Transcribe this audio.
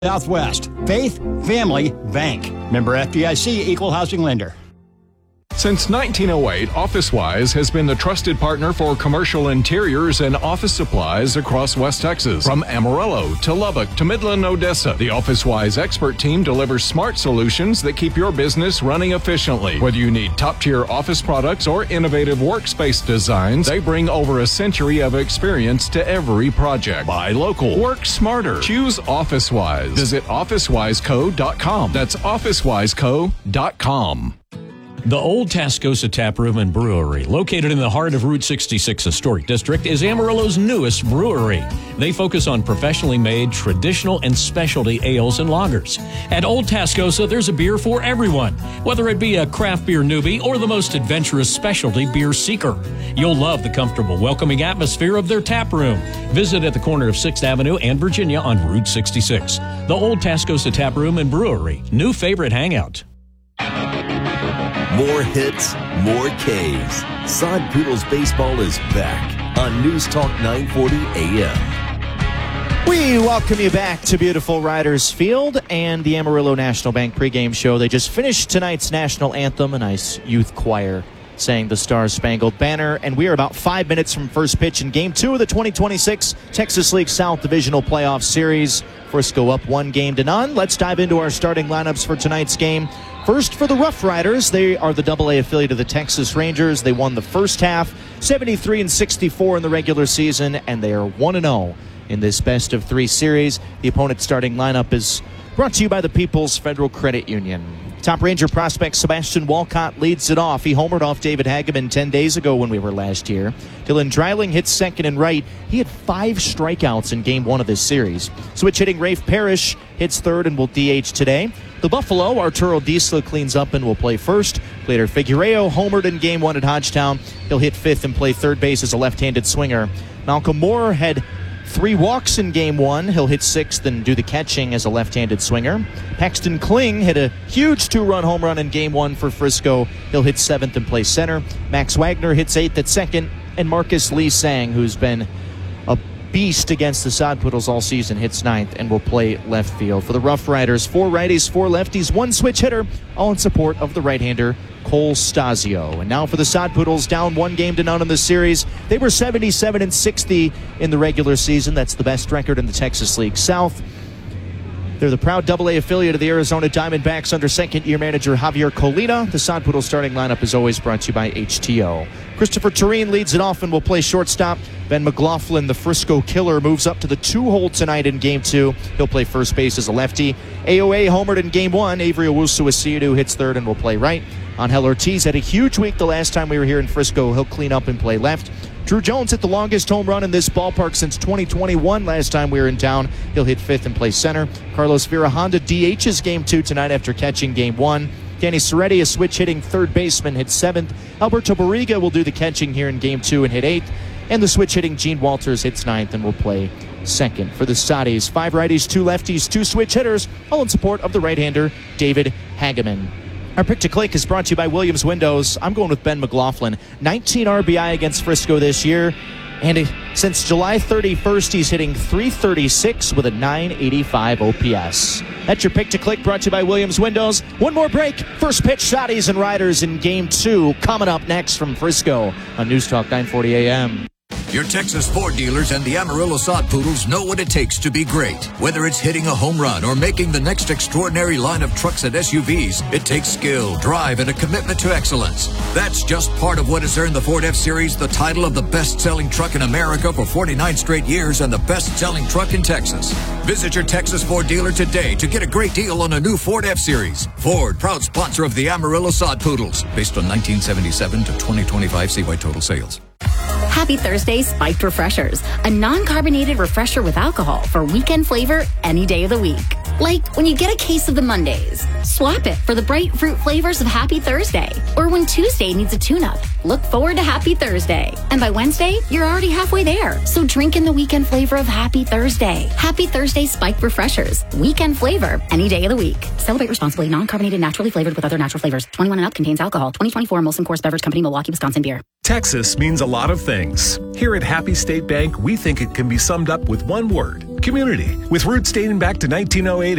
Southwest. Faith Family Bank. Member FDIC, Equal Housing Lender. Since 1908, OfficeWise has been the trusted partner for commercial interiors and office supplies across West Texas. From Amarillo to Lubbock to Midland, Odessa, the OfficeWise expert team delivers smart solutions that keep your business running efficiently. Whether you need top-tier office products or innovative workspace designs, they bring over a century of experience to every project. Buy local. Work smarter. Choose OfficeWise. Visit OfficeWiseCo.com. That's OfficeWiseCo.com. The Old Tascosa Tap Room and Brewery, located in the heart of Route 66 Historic District, is Amarillo's newest brewery. They focus on professionally made, traditional, and specialty ales and lagers. At Old Tascosa, there's a beer for everyone, whether it be a craft beer newbie or the most adventurous specialty beer seeker. You'll love the comfortable, welcoming atmosphere of their tap room. Visit at the corner of 6th Avenue and Virginia on Route 66. The Old Tascosa Tap Room and Brewery, new favorite hangout. More hits, more Ks. Sod Poodles Baseball is back on News Talk 940 AM. We welcome you back to beautiful Riders Field and the Amarillo National Bank pregame show. They just finished tonight's national anthem. A nice youth choir sang the Star-Spangled Banner. And we are about 5 minutes from first pitch in Game 2 of the 2026 Texas League South Divisional Playoff Series. Frisco up 1-0. Let's dive into our starting lineups for tonight's game. First for the Rough Riders, they are the AA affiliate of the Texas Rangers. They won the first half, 73-64 in the regular season, and they are 1-0 in this best-of-3 series. The opponent's starting lineup is brought to you by the People's Federal Credit Union. Top Ranger prospect Sebastian Walcott leads it off. He homered off David Hageman 10 days ago when we were last here. Dylan Dreiling hits second and right. He had 5 strikeouts in Game 1 of this series. Switch hitting Rafe Parrish hits third and will DH today. The Buffalo, Arturo Diesla cleans up and will play first. Later, Figueiredo homered in Game 1 at Hodgetown. He'll hit fifth and play third base as a left-handed swinger. Malcolm Moore had 3 walks in Game 1. He'll hit sixth and do the catching as a left-handed swinger. Paxton Kling hit a huge 2-run home run in Game 1 for Frisco. He'll hit seventh and play center. Max Wagner hits eighth at second. And Marcus Lee Sang, who's been a beast against the Sod Poodles all season, hits ninth and will play left field. For the Rough Riders, 4 righties, 4 lefties, 1 switch hitter, all in support of the right-hander Cole Stasio. And now for the Sod Poodles, down 1-0 in the series. They were 77-60 in the regular season. That's the best record in the Texas League South. They're the proud AA affiliate of the Arizona Diamondbacks under second-year manager Javier Colina. The Sod Poodle starting lineup is always brought to you by HTO. Christopher Tureen leads it off and will play shortstop. Ben McLaughlin, the Frisco Killer, moves up to the 2-hole tonight in Game 2. He'll play first base as a lefty. AOA homered in Game 1. Avery Owusu-Asiadu hits third and will play right. Angel Ortiz had a huge week the last time we were here in Frisco. He'll clean up and play left. Drew Jones hit the longest home run in this ballpark since 2021 last time we were in town. He'll hit fifth and play center. Carlos Virahonda DHs Game 2 tonight after catching Game 1. Danny Soretti, a switch-hitting third baseman, hit seventh. Alberto Barriga will do the catching here in Game 2 and hit eighth. And the switch-hitting Gene Walters hits ninth and will play second. For the Soddies, 5 righties, 2 lefties, 2 switch hitters, all in support of the right-hander David Hageman. Our pick to click is brought to you by Williams Windows. I'm going with Ben McLaughlin. 19 RBI against Frisco this year. And since July 31st, he's hitting .336 with a .985 OPS. That's your pick to click, brought to you by Williams Windows. One more break. First pitch, Shotties and Riders in Game 2. Coming up next from Frisco on News Talk 940 AM. Your Texas Ford dealers and the Amarillo Sod Poodles know what it takes to be great. Whether it's hitting a home run or making the next extraordinary line of trucks and SUVs, it takes skill, drive, and a commitment to excellence. That's just part of what has earned the Ford F-Series the title of the best-selling truck in America for 49 straight years and the best-selling truck in Texas. Visit your Texas Ford dealer today to get a great deal on a new Ford F-Series. Ford, proud sponsor of the Amarillo Sod Poodles. Based on 1977 to 2025 CY total sales. Happy Thursday Spiked Refreshers, a non-carbonated refresher with alcohol for weekend flavor any day of the week. Like when you get a case of the Mondays, swap it for the bright fruit flavors of Happy Thursday. Or when Tuesday needs a tune-up, look forward to Happy Thursday. And by Wednesday, you're already halfway there. So drink in the weekend flavor of Happy Thursday. Happy Thursday Spiked Refreshers, weekend flavor any day of the week. Celebrate responsibly, non-carbonated, naturally flavored with other natural flavors. 21 and up, contains alcohol. 2024 Molson Coors Beverage Company, Milwaukee, Wisconsin beer. Texas means a lot of things. Here at Happy State Bank, we think it can be summed up with one word: community. With roots dating back to 1908